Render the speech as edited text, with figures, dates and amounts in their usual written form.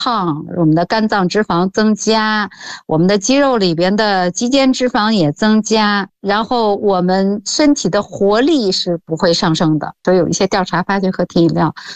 胖，我们的肝脏脂肪增加，我们的肌肉里边的肌间脂肪也增加，然后我们身体的活力是不会上升的。所以有一些调查发现，喝甜饮料